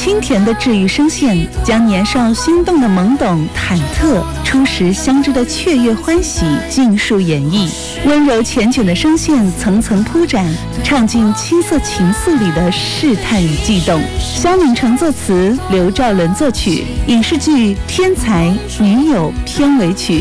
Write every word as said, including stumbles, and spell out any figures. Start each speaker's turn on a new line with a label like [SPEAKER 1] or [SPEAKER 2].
[SPEAKER 1] 清甜的治愈声线，将年少心动的懵懂、忐忑、初识相知的雀跃欢喜尽数演绎。温柔缱绻的声线层层铺展，唱尽七色情愫里的试探与悸动。萧秉成作词，刘兆伦作曲，影视剧《天才女友》片尾曲。